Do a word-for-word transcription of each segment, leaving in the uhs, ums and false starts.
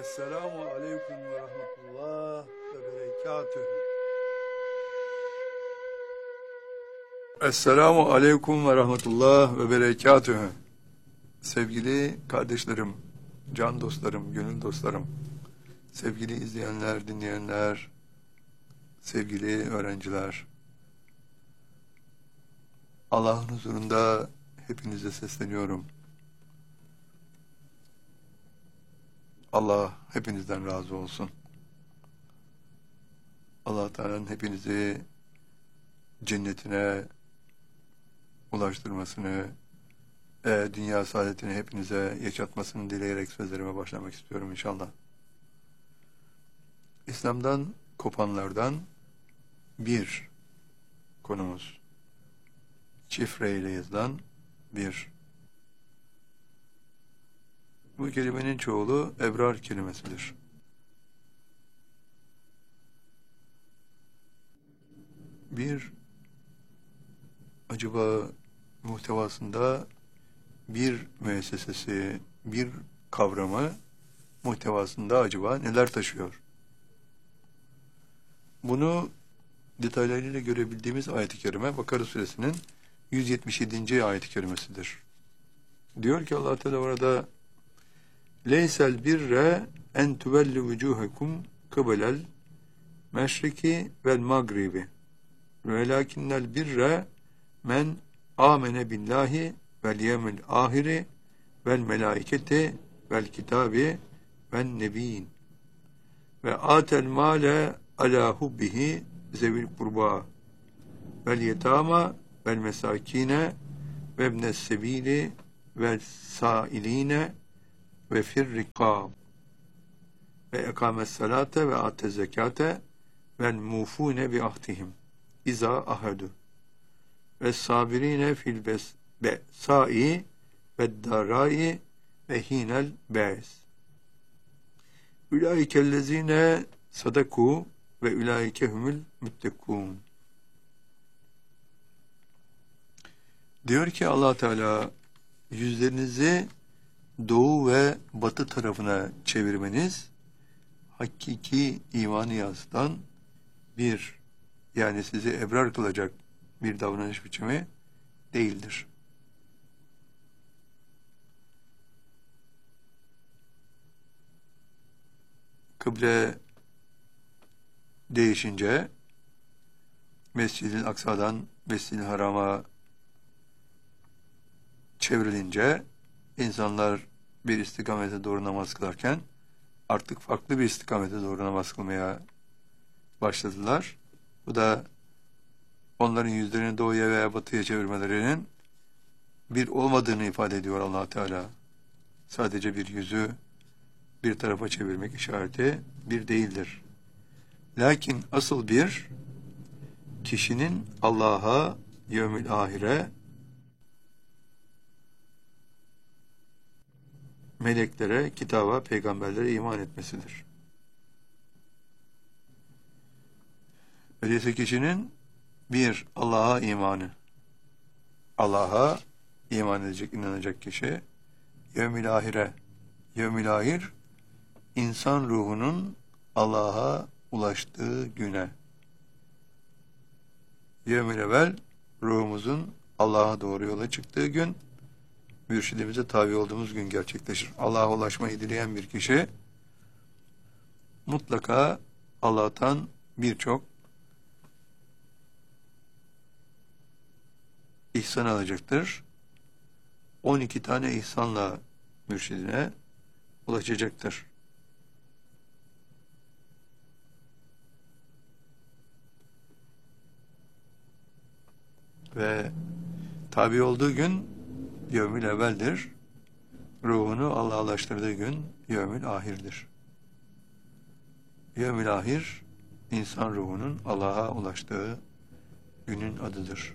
Esselamu Aleyküm ve Rahmetullah ve Berekatühü. Esselamu Aleyküm ve Rahmetullah ve Berekatühü. Sevgili kardeşlerim, can dostlarım, gönül dostlarım, sevgili izleyenler, dinleyenler, sevgili öğrenciler, Allah'ın huzurunda hepinize sesleniyorum. Allah hepinizden razı olsun. Allah Teala'nın hepinizi cennetine ulaştırmasını, e, dünya saadetini hepinize yaşatmasını dileyerek sözlerime başlamak istiyorum inşallah. İslam'dan kopanlardan bir konumuz. Şifreyle yazılan bir. Bu kelimenin çoğulu ebrar kelimesidir. Bir, acaba muhtevasında bir müessesesi, bir kavramı muhtevasında acaba neler taşıyor? Bunu detaylarıyla görebildiğimiz ayet-i kerime Bakara suresinin yüz yetmiş yedinci ayet-i kerimesidir. Diyor ki Allah Teala orada Leysel birre en tuvellu vucuhakum kıbelel meşriki vel magribi velakinnel birre men amene billahi vel yevmil ahiri vel melaiketi vel kitabi vel nebiyyin ve atel male ala hubbihi zevil kurba vel yetama vel mesakine ve ibnes sebili vel sailine ve firrikab ve ekames salate ve atez zekate vel mufune bi ahdihim iza ahadu ve sabirine fil besai ve darai ve hinel be's ülaikellezine sadaku ve ülaikehumul müttekûn. Diyor ki Allah Teala, yüzlerinizi doğu ve batı tarafına çevirmeniz hakiki imanı yansıtan bir, yani sizi ebrar kılacak bir davranış biçimi değildir. Kıble değişince Mescid-i Aksa'dan Mescid-i Haram'a çevrilince insanlar bir istikamete doğru namaz kılarken artık farklı bir istikamete doğru namaz kılmaya başladılar. Bu da onların yüzlerini doğuya veya batıya çevirmelerinin bir olmadığını ifade ediyor Allah Teala. Sadece bir yüzü bir tarafa çevirmek işareti bir değildir. Lakin asıl bir, kişinin Allah'a, yevmil ahire, meleklere, kitaba, peygamberlere iman etmesidir. Öyleyse kişinin bir, Allah'a imanı, Allah'a iman edecek, inanacak kişi, yevmil ahire, yevmil ahir, insan ruhunun Allah'a ulaştığı güne, yevmil evvel, ruhumuzun Allah'a doğru yola çıktığı gün, mürşidimize tabi olduğumuz gün gerçekleşir. Allah'a ulaşmayı dileyen bir kişi mutlaka Allah'tan birçok ihsan alacaktır. on iki tane ihsanla mürşidine ulaşacaktır. Ve tabi olduğu gün yevmil evveldir. Ruhunu Allah'a ulaştırdığı gün yevmil ahirdir. Yevmil ahir, insan ruhunun Allah'a ulaştığı günün adıdır.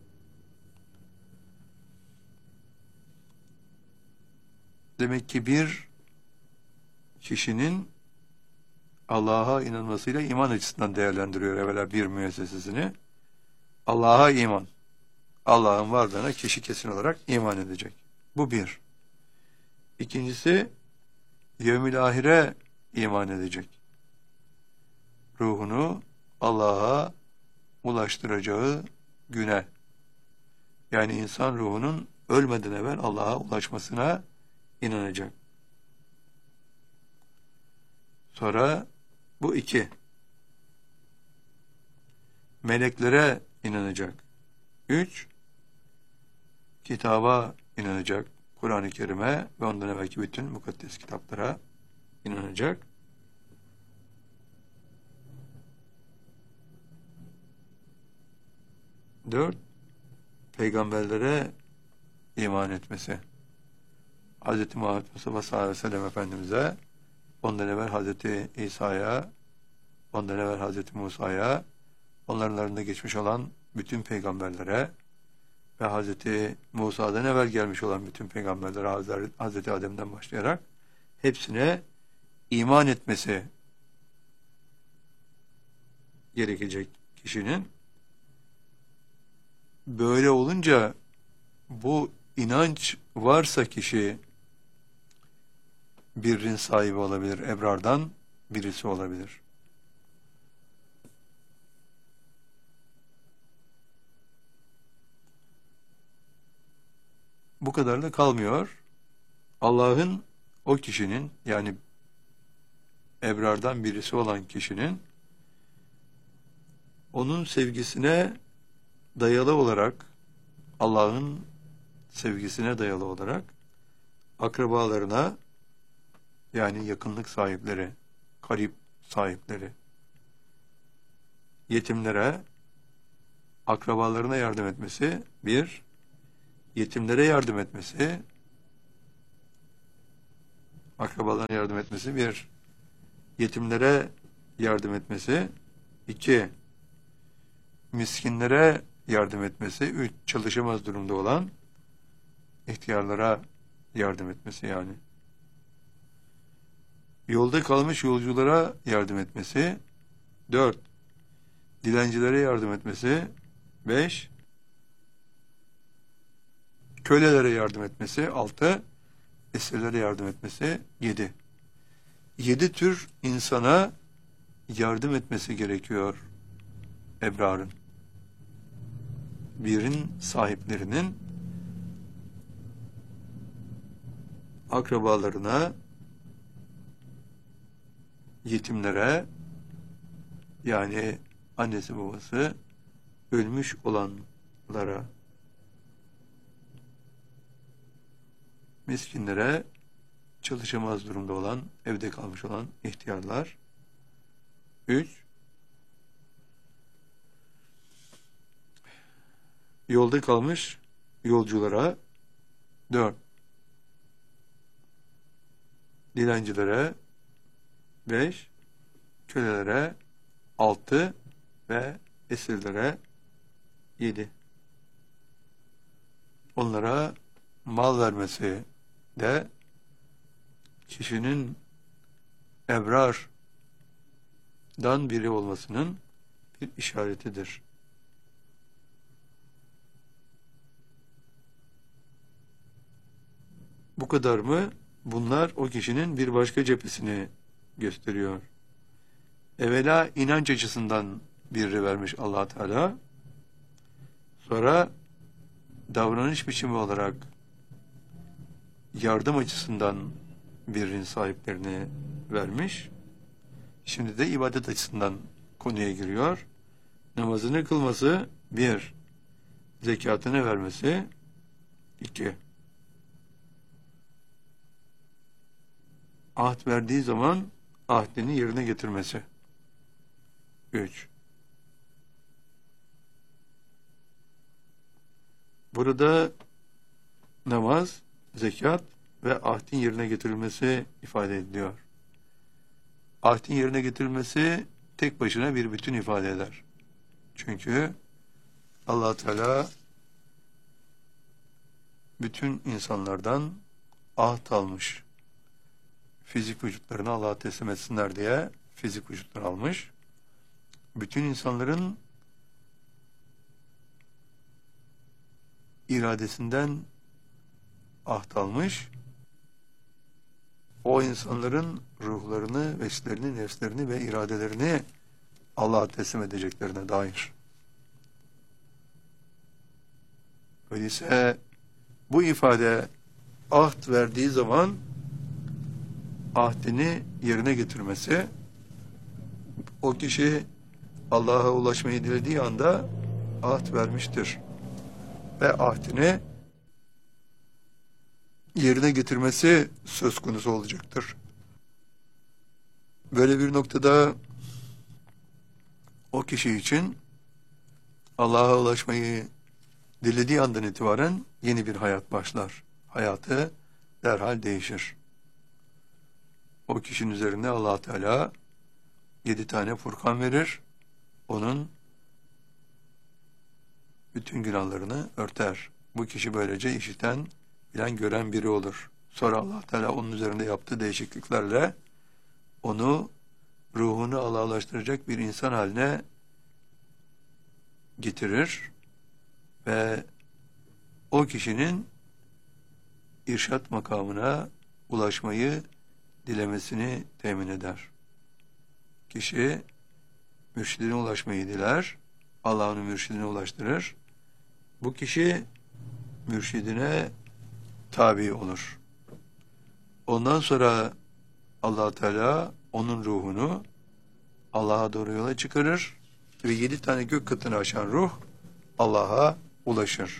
Demek ki bir kişinin Allah'a inanmasıyla iman açısından değerlendiriyor evvela bir müessesesini. Allah'a iman. Allah'ın varlığına kişi kesin olarak iman edecek. Bu bir. İkincisi, yevmil ahire iman edecek. Ruhunu Allah'a ulaştıracağı güne, yani insan ruhunun ölmeden evvel Allah'a ulaşmasına inanacak. Sonra bu iki, meleklere inanacak. Üç, kitaba inanacak. Kur'an-ı Kerim'e ve ondan evvelki bütün mukaddes kitaplara inanacak. Dört, peygamberlere iman etmesi. Hz. Muhammed Mustafa sallallahu aleyhi ve sellem Efendimiz'e, ondan evvel Hz. İsa'ya, ondan evvel Hz. Musa'ya, onların arasında geçmiş olan bütün peygamberlere ve Hz. Musa'dan evvel gelmiş olan bütün peygamberlere, Hz. Adem'den başlayarak hepsine iman etmesi gerekecek kişinin. Böyle olunca bu inanç varsa kişi birrin sahibi olabilir, ebrardan birisi olabilir. Bu kadar da kalmıyor. Allah'ın o kişinin, yani ebrardan birisi olan kişinin onun sevgisine dayalı olarak, Allah'ın sevgisine dayalı olarak akrabalarına, yani yakınlık sahipleri, karip sahipleri, yetimlere, akrabalarına yardım etmesi bir, yetimlere yardım etmesi, akrabalarına yardım etmesi bir, yetimlere yardım etmesi iki, miskinlere yardım etmesi üç, çalışamaz durumda olan ihtiyarlara yardım etmesi, yani yolda kalmış yolculara yardım etmesi dört, dilencilere yardım etmesi beş, kölelere yardım etmesi altı, esirlere yardım etmesi yedi. Yedi tür insana yardım etmesi gerekiyor ebrarın. Birin sahiplerinin akrabalarına, yetimlere, yani annesi babası ölmüş olanlara, miskinlere, çalışamaz durumda olan, evde kalmış olan ihtiyarlar. Üç, yolda kalmış yolculara. Dört, dilencilere. Beş, kölelere. Altı ve esirlere. Yedi. Onlara mal vermesi de kişinin ebrardan biri olmasının bir işaretidir. Bu kadar mı? Bunlar o kişinin bir başka cephesini gösteriyor. Evvela inanç açısından biri vermiş Allah Teala. Sonra davranış biçimi olarak yardım açısından birinin sahiplerini vermiş. Şimdi de ibadet açısından konuya giriyor. Namazını kılması bir, zekatını vermesi iki, ahd verdiği zaman ahdini yerine getirmesi üç. Burada namaz, zekat ve ahdin yerine getirilmesi ifade ediliyor. Ahdin yerine getirilmesi tek başına bir bütün ifade eder. Çünkü Allah Teala bütün insanlardan ahd almış. Fizik vücutlarını Allah'a teslim etsinler diye fizik vücutları almış. Bütün insanların iradesinden ahd almış. o insanların ruhlarını, veslerini, nefslerini ve iradelerini Allah'a teslim edeceklerine dair. Öyleyse bu ifade ahd verdiği zaman ahdini yerine getirmesi, o kişi Allah'a ulaşmayı dilediği anda ahd vermiştir. Ve ahdini yerine getirmesi söz konusu olacaktır. Böyle bir noktada o kişi için Allah'a ulaşmayı dilediği andan itibaren yeni bir hayat başlar. Hayatı derhal değişir. O kişinin üzerine Allah Teala yedi tane Furkan verir. Onun bütün günahlarını örter. Bu kişi böylece işiten, bilen, gören biri olur. Sonra Allah Teala onun üzerinde yaptığı değişikliklerle onu ruhunu Allah'laştıracak bir insan haline getirir ve o kişinin irşat makamına ulaşmayı dilemesini temin eder. Kişi mürşidine ulaşmayı diler, Allah onu mürşidine ulaştırır. Bu kişi mürşidine tabi olur. Ondan sonra Allah Teala onun ruhunu Allah'a doğru yola çıkarır ve yedi tane gök katını aşan ruh Allah'a ulaşır.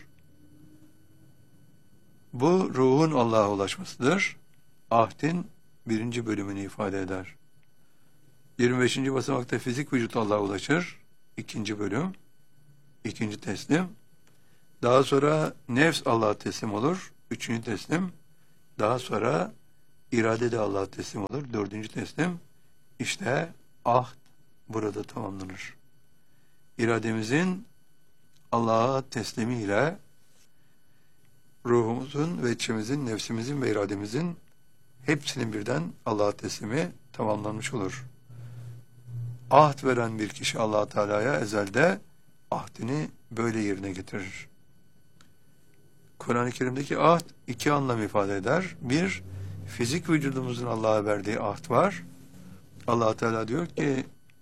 Bu ruhun Allah'a ulaşmasıdır. Ahdin birinci bölümünü ifade eder. yirmi beşinci basamakta fizik vücut Allah'a ulaşır. İkinci bölüm, ikinci teslim. Daha sonra nefs Allah'a teslim olur. Üçüncü teslim. Daha sonra irade de Allah'a teslim olur. Dördüncü teslim. İşte ahd burada tamamlanır. İrademizin Allah'a teslimiyle ruhumuzun ve içimizin, nefsimizin ve irademizin hepsinin birden Allah'a teslimi tamamlanmış olur. Ahd veren bir kişi Allah Teala'ya ezelde ahdini böyle yerine getirir. Kur'an-ı Kerim'deki ahd iki anlam ifade eder. Bir, fizik vücudumuzun Allah'a verdiği ahd var. Allah Teala diyor ki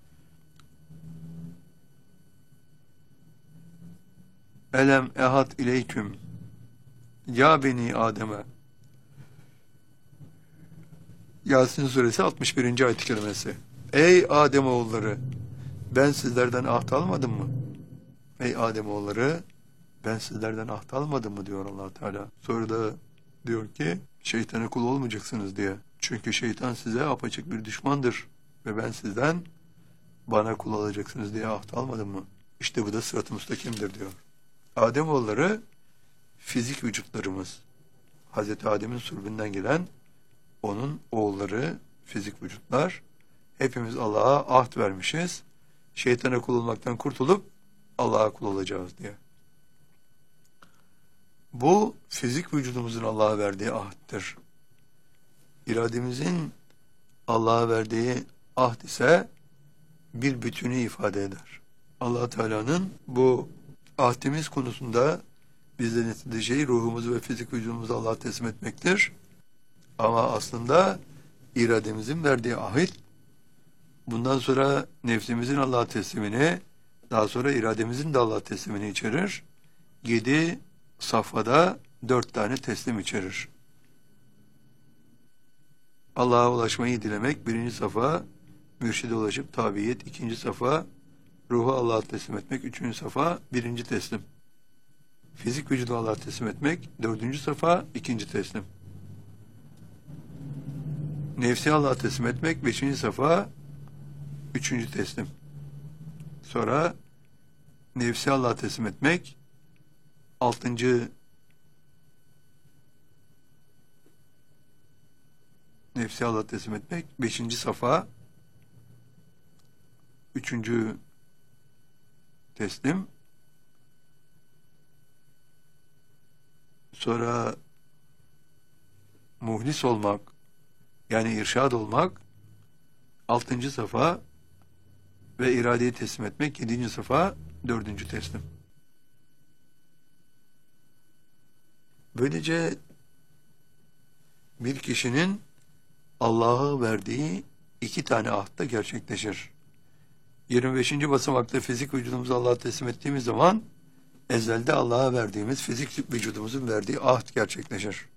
Elem ehad ileyküm ya beni Adem'e. Yasin suresi altmış birinci ayet-i kerimesi. Ey Ademoğulları, ben sizlerden ahd almadım mı? Ey Ademoğulları, ben sizlerden ahd almadım mı diyor Allah Teala. Sonra da diyor ki şeytana kul olmayacaksınız diye. Çünkü şeytan size apaçık bir düşmandır ve ben sizden bana kul olacaksınız diye ahd almadım mı? İşte bu da sırat-ı müstakimdir diyor. Ademoğulları fizik vücutlarımız. Hazreti Adem'in sulbünden gelen onun oğulları fizik vücutlar. Hepimiz Allah'a ahd vermişiz. Şeytana kul olmaktan kurtulup Allah'a kul olacağız diye. Bu fizik vücudumuzun Allah'a verdiği ahddir. İrademizin Allah'a verdiği ahd ise bir bütünü ifade eder. Allah Teala'nın bu ahdimiz konusunda bizden istediği şey ruhumuzu ve fizik vücudumuzu Allah'a teslim etmektir. Ama aslında irademizin verdiği ahit, bundan sonra nefsimizin Allah'a teslimini, daha sonra irademizin de Allah'a teslimini içerir. Yedi safhada dört tane teslim içerir. Allah'a ulaşmayı dilemek birinci safa, mürşide ulaşıp tabiyet ikinci safa, ruhu Allah'a teslim etmek üçüncü safa, birinci teslim. Fizik vücudu Allah'a teslim etmek dördüncü safa, ikinci teslim. Nefsi Allah'a teslim etmek beşinci safa, üçüncü teslim. Sonra nefsi Allah'a teslim etmek altıncı nefsi Allah'a teslim etmek beşinci safa, üçüncü teslim. Sonra muhlis olmak, yani irşad olmak altıncı safa ve iradeyi teslim etmek yedinci safa, dördüncü teslim. Böylece bir kişinin Allah'a verdiği iki tane ahd gerçekleşir. yirmi beşinci basamakta fizik vücudumuzu Allah'a teslim ettiğimiz zaman ezelde Allah'a verdiğimiz fizik vücudumuzun verdiği ahd gerçekleşir.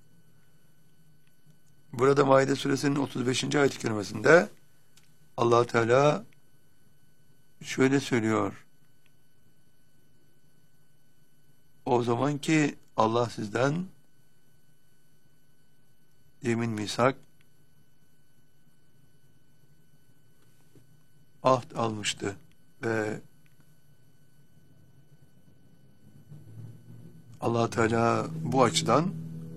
Burada Maide suresinin otuz beşinci ayet-i kerimesinde Allah Teala şöyle söylüyor. O zaman ki Allah sizden yemin, misak, ahd almıştı ve Allah Teala bu açıdan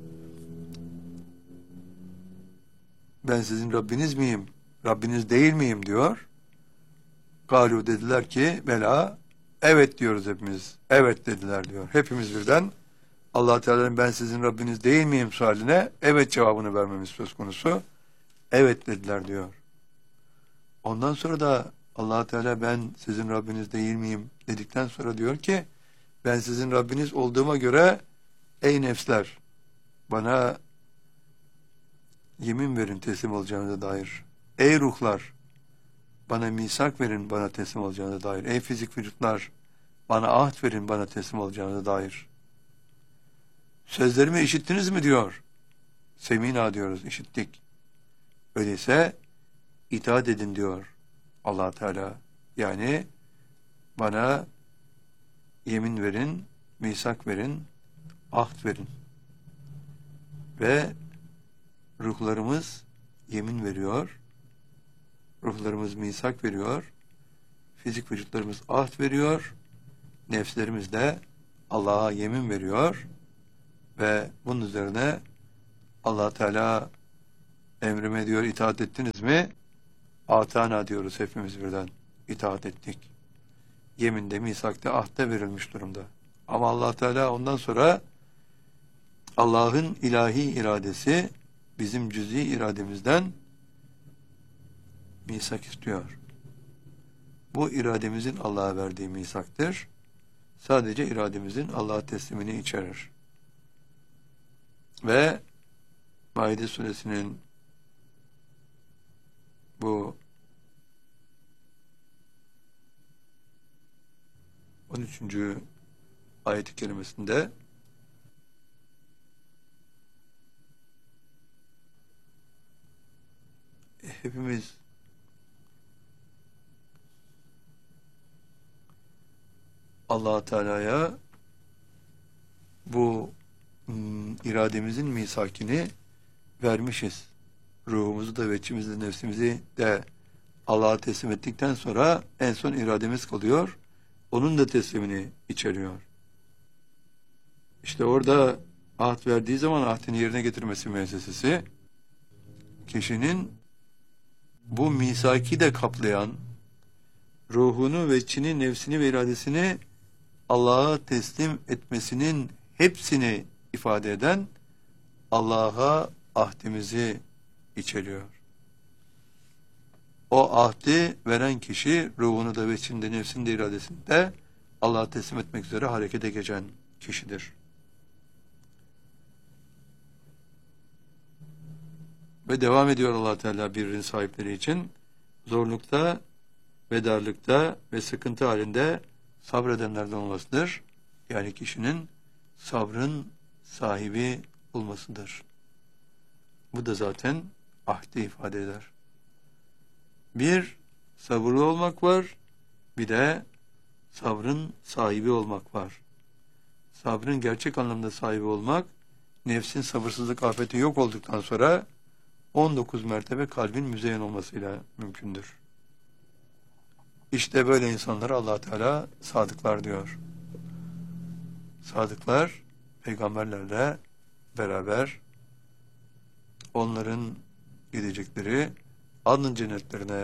ben sizin Rabbiniz miyim, Rabbiniz değil miyim diyor. Galu dediler ki bela, evet diyoruz hepimiz, evet dediler diyor. Hepimiz birden Allah Teala'nın ben sizin Rabbiniz değil miyim sualine evet cevabını vermemiz söz konusu. Evet dediler diyor. Ondan sonra da Allah Teala ben sizin Rabbiniz değil miyim dedikten sonra diyor ki ben sizin Rabbiniz olduğuma göre ey nefsler bana yemin verin teslim olacağınıza dair. Ey ruhlar bana misak verin bana teslim olacağınıza dair. Ey fizik vücutlar bana ahd verin bana teslim olacağınıza dair. Sözlerimi işittiniz mi diyor. Semina diyoruz, işittik. Öyleyse itaat edin diyor Allah Teala. Yani bana yemin verin, misak verin, ahd verin. Ve ruhlarımız yemin veriyor, ruhlarımız misak veriyor, fizik vücutlarımız ahd veriyor, nefslerimiz de Allah'a yemin veriyor ve bunun üzerine Allah Teala emrime diyor itaat ettiniz mi? Atana diyoruz hepimiz birden. İtaat ettik. Yeminde, misakta, ahde verilmiş durumda. Ama Allah Teala ondan sonra Allah'ın ilahi iradesi bizim cüz'i irademizden misak istiyor. Bu irademizin Allah'a verdiği misaktır. Sadece irademizin Allah'a teslimini içerir. Ve Maide suresinin bu on üçüncü ayet-i kerimesinde hepimiz Allah Teala'ya bu ım, irademizin misakini vermişiz. Ruhumuzu da, veçimizi de, nefsimizi de Allah'a teslim ettikten sonra en son irademiz kalıyor. Onun da teslimini içeriyor. İşte orada ahd verdiği zaman ahdini yerine getirmesi müessesesi kişinin bu misaki de kaplayan ruhunu, veçini, nefsini ve iradesini Allah'a teslim etmesinin hepsini ifade eden Allah'a ahdimizi içeriyor. O ahdi veren kişi ruhunu da veçini de nefsini de iradesini de Allah'a teslim etmek üzere harekete geçen kişidir. Ve devam ediyor Allah Teala birinin sahipleri için zorlukta ve darlıkta ve sıkıntı halinde sabredenlerden olmasıdır. Yani kişinin sabrın sahibi olmasıdır. Bu da zaten ahdi ifade eder. Bir, sabırlı olmak var, bir de sabrın sahibi olmak var. Sabrın gerçek anlamda sahibi olmak, nefsin sabırsızlık afeti yok olduktan sonra on dokuz mertebe kalbin müzeyyen olmasıyla mümkündür. İşte böyle insanlara Allah Teala sadıklar diyor. Sadıklar peygamberlerle beraber onların gidecekleri adın cennetlerine,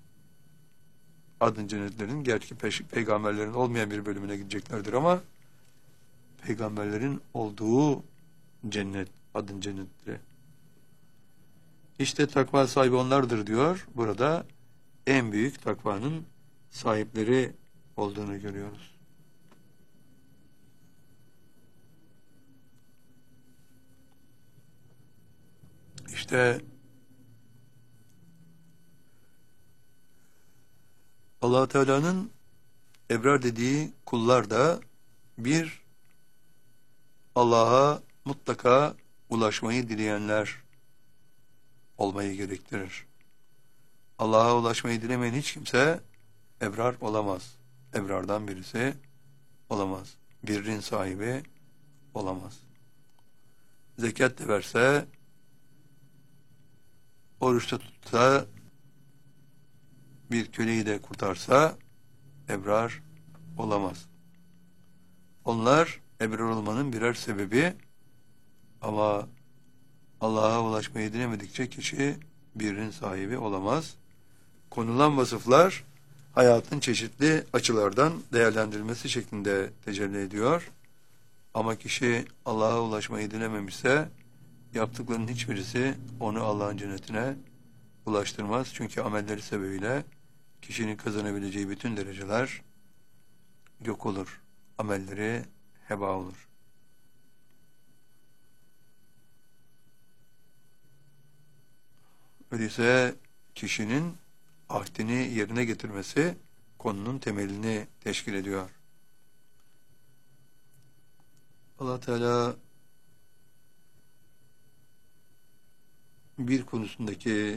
adın cennetlerin gerçi peygamberlerin olmayan bir bölümüne gideceklerdir ama peygamberlerin olduğu cennet, adın cennetleri. İşte takva sahibi onlardır diyor. Burada en büyük takvanın sahipleri olduğunu görüyoruz. İşte Allah Teala'nın ebrar dediği kullar da bir, Allah'a mutlaka ulaşmayı dileyenler olmayı gerektirir. Allah'a ulaşmayı dilemeyen hiç kimse ebrar olamaz. Ebrardan birisi olamaz. Birrin sahibi olamaz. Zekat de verse, oruçta tutsa, bir köleyi de kurtarsa ebrar olamaz. Onlar ebrar olmanın birer sebebi, ama Allah'a ulaşmayı dilemedikçe kişi birinin sahibi olamaz. Konulan vasıflar hayatın çeşitli açılardan değerlendirilmesi şeklinde tecelli ediyor. Ama kişi Allah'a ulaşmayı dilememişse yaptıklarının hiçbirisi onu Allah'ın cennetine ulaştırmaz. Çünkü amelleri sebebiyle kişinin kazanabileceği bütün dereceler yok olur. Amelleri heba olur. Öyleyse kişinin ahdini yerine getirmesi konunun temelini teşkil ediyor. Allah Teala bir konusundaki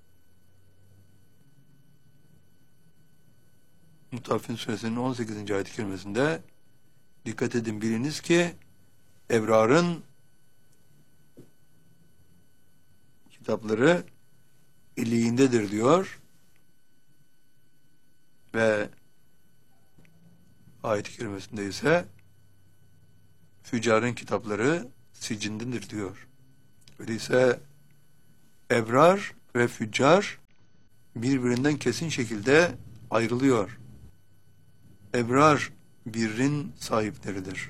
Mutaffin Suresinin on sekizinci ayet-i kerimesinde dikkat edin, biliniz ki ebrarın kitapları illiğindedir diyor ve ayet-i kerimesinde ise füccarın kitapları sicindedir diyor. Öyleyse ebrar ve füccar birbirinden kesin şekilde ayrılıyor. Ebrar birrin sahipleridir.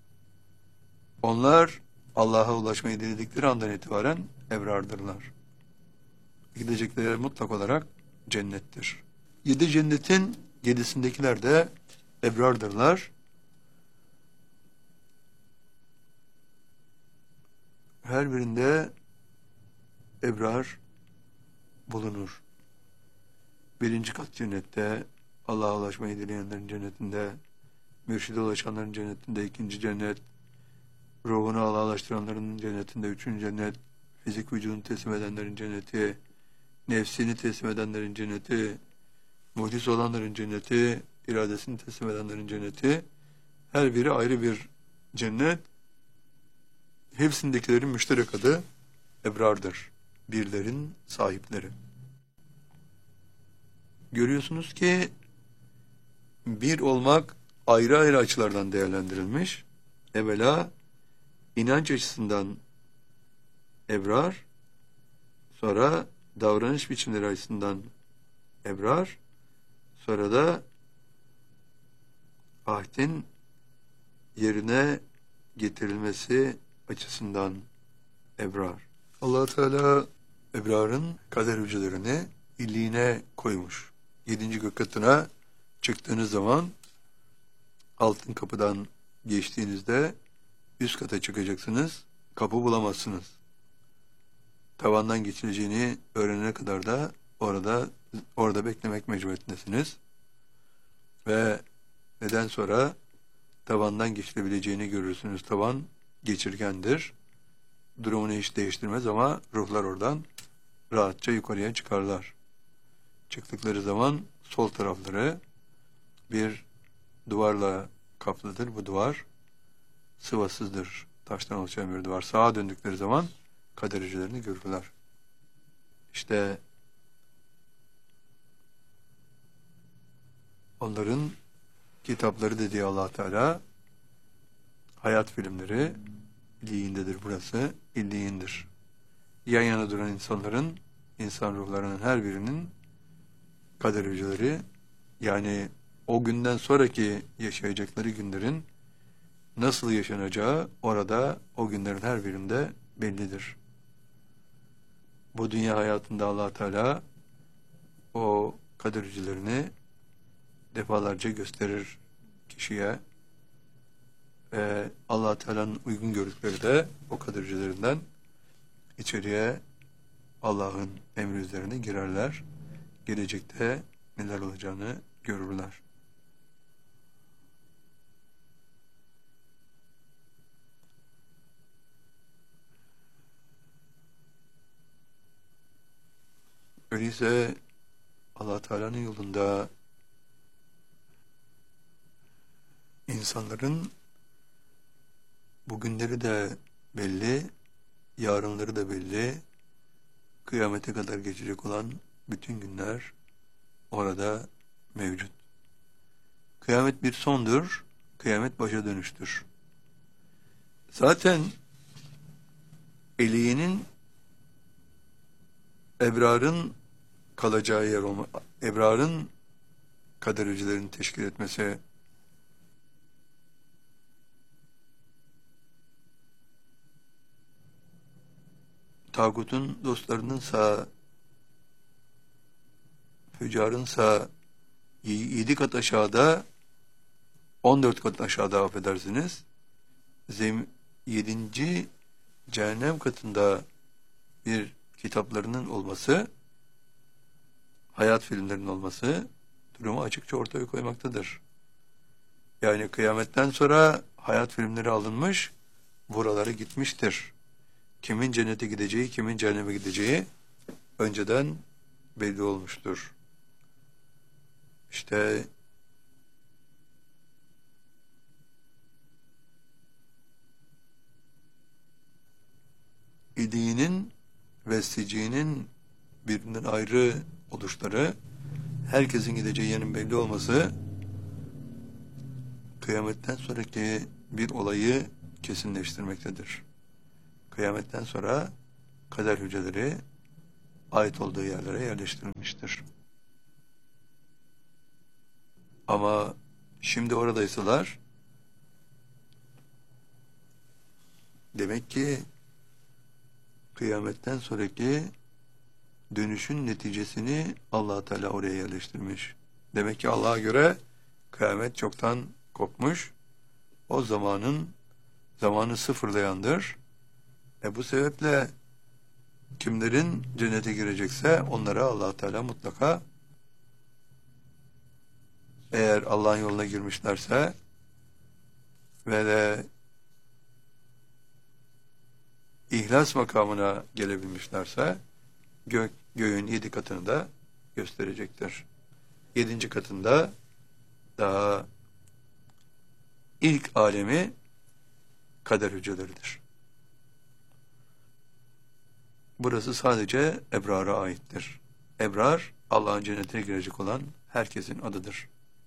Onlar Allah'a ulaşmayı diledikleri andan itibaren ebrardırlar. Gidecekleri mutlak olarak cennettir. Yedi cennetin yedisindekiler de ebrardırlar. Her birinde ebrar bulunur. Birinci kat cennette, Allah'a ulaşmayı dileyenlerin cennetinde, mürşide ulaşanların cennetinde ikinci cennet, ruhunu Allah'a ulaştıranların cennetinde üçüncü cennet, fizik vücudunu teslim edenlerin cenneti, nefsini teslim edenlerin cenneti, muhdis olanların cenneti, iradesini teslim edenlerin cenneti, her biri ayrı bir cennet. Hepsindekilerin müşterek adı ebrardır. Birlerin sahipleri. Görüyorsunuz ki bir olmak ayrı ayrı açılardan değerlendirilmiş. Evvela inanç açısından ebrar, sonra davranış biçimleri açısından ebrar, sonra da ahdin yerine getirilmesi açısından ebrar. Allah Teala ebrarın kader hücrelerini illiğine koymuş. Yedinci gök katına çıktığınız zaman altın kapıdan geçtiğinizde üst kata çıkacaksınız, kapı bulamazsınız. Tavandan geçileceğini öğrenene kadar da orada orada beklemek mecburiyetindesiniz. Ve neden sonra tavandan geçilebileceğini görürsünüz. Tavan geçirgendir. Durumunu hiç değiştirmez ama ruhlar oradan rahatça yukarıya çıkarlar. Çıktıkları zaman sol tarafları bir duvarla kaplıdır. Bu duvar sıvasızdır. Taştan oluşan bir duvar. Sağa döndükleri zaman kader hücrelerini görürler. İşte onların kitapları dediği Allah Teala hayat filmleri illiğindedir burası. İlliğindir. Yan yana duran insanların, insan ruhlarının her birinin kader hücreleri, yani o günden sonraki yaşayacakları günlerin nasıl yaşanacağı orada o günlerin her birinde bellidir. Bu dünya hayatında Allah Teala o kader hücrelerini defalarca gösterir kişiye. Ee, Allah Teala'nın uygun gördükleri de o kader hücrelerinden içeriye Allah'ın emri üzerine girerler. Gelecekte neler olacağını görürler. Öyleyse Allah Teala'nın yolunda insanların bugünleri de belli, yarınları da belli, kıyamete kadar geçecek olan bütün günler orada mevcut. Kıyamet bir sondur, kıyamet başa dönüştür. Zaten eliğinin ebrarın kalacağı yer olma, ebrarın kadericilerini teşkil etmesi, tağutun dostlarınınsa, fücarınsa yedi kat aşağıda, on dört kat aşağıda affedersiniz, zem, yedinci cehennem katında bir kitaplarının olması, hayat filmlerinin olması durumu açıkça ortaya koymaktadır. Yani kıyametten sonra hayat filmleri alınmış, buralara gitmiştir. Kimin cennete gideceği, kimin cehenneme gideceği önceden belli olmuştur. İşte İdiğinin ve siciğinin birbirinden ayrı oluşları, herkesin gideceği yerin belli olması, kıyametten sonraki bir olayı kesinleştirmektedir. Kıyametten sonra kader hücreleri ait olduğu yerlere yerleştirilmiştir. Ama şimdi oradaysalar, demek ki kıyametten sonraki dönüşün neticesini Allah Teala oraya yerleştirmiş. Demek ki Allah'a göre kıyamet çoktan kopmuş. O zamanın zamanı sıfırlayandır. E bu sebeple kimlerin cennete girecekse onlara Allah Teala mutlaka, eğer Allah'ın yoluna girmişlerse ve de İhlas makamına gelebilmişlerse gök, göğün yedi katını da gösterecektir. Yedinci katında daha ilk alemi kader hücreleridir. Burası sadece ebrara aittir. Ebrar, Allah'ın cennetine girecek olan herkesin adıdır.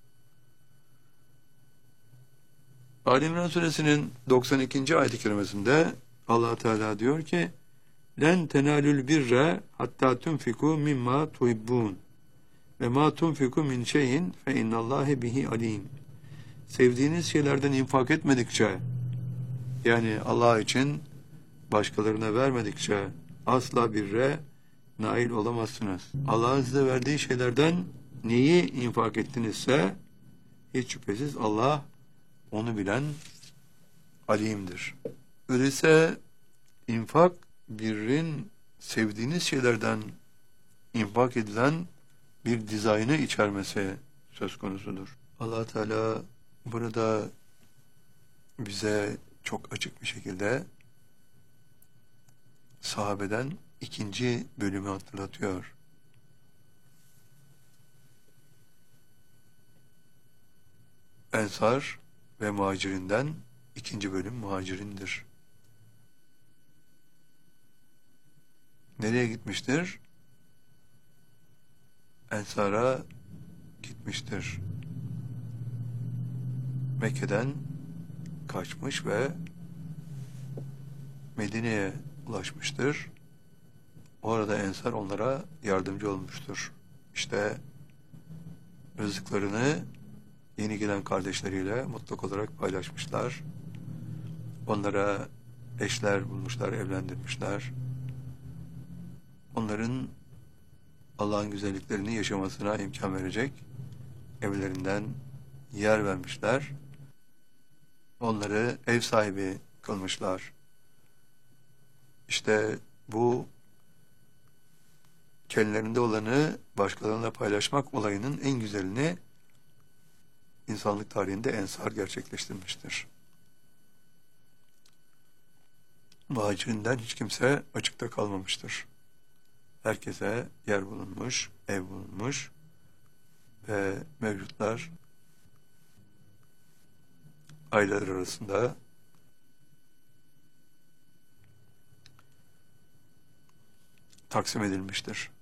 Ali İmran Suresinin doksan ikinci ayet-i kerimesinde Allah Teala diyor ki: "Len tenalul birre hatta tunfiku mimma tuhibbun ve ma tunfiku min şeyin fe innallahi bihi alim." Sevdiğiniz şeylerden infak etmedikçe, yani Allah için başkalarına vermedikçe asla birre nail olamazsınız. Allah'ın size verdiği şeylerden neyi infak ettinizse hiç şüphesiz Allah onu bilen alimdir. Öyleyse infak, birrin sevdiğiniz şeylerden infak edilen bir dizaynı içermesi söz konusudur. Allah Teala burada bize çok açık bir şekilde sahabeden ikinci bölümü hatırlatıyor. Ensar ve muhacirinden ikinci bölüm muhacirindir. Nereye gitmiştir? Ensar'a gitmiştir. Mekke'den kaçmış ve Medine'ye ulaşmıştır. Orada Ensar onlara yardımcı olmuştur. İşte rızıklarını yeni gelen kardeşleriyle mutlak olarak paylaşmışlar. Onlara eşler bulmuşlar, evlendirmişler. Onların Allah'ın güzelliklerini yaşamasına imkan verecek evlerinden yer vermişler. Onları ev sahibi kılmışlar. İşte bu kendilerinde olanı başkalarına paylaşmak olayının en güzelini insanlık tarihinde ensar gerçekleştirmiştir. Muhacirinden hiç kimse açıkta kalmamıştır. Herkese yer bulunmuş, ev bulunmuş ve mevcutlar aileler arasında taksim edilmiştir.